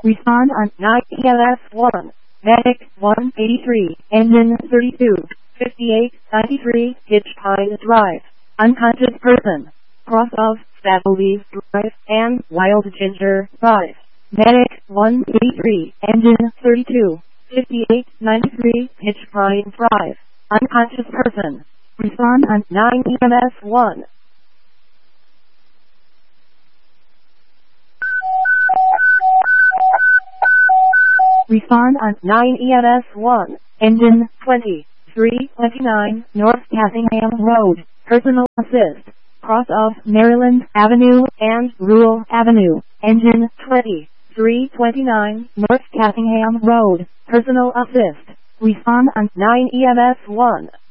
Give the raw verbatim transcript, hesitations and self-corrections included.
Respond on nine E M S one. Medic one eighty-three, engine thirty-two, fifty-eight ninety-three, Hitch Pine Drive. Unconscious person. Cross of Stadleaf Drive and Wild Ginger Drive. Medic one eighty-three, engine thirty-two, fifty-eight ninety-three, Hitch Pine Drive. Unconscious person. Respond on nine E M S one. Respond on nine E M S one. Engine twenty, three twenty-nine, North Cassingham Road. Personal assist. Cross of Maryland Avenue and Rural Avenue. Engine twenty, three twenty-nine, North Cassingham Road. Personal assist. Respond on nine E M S one.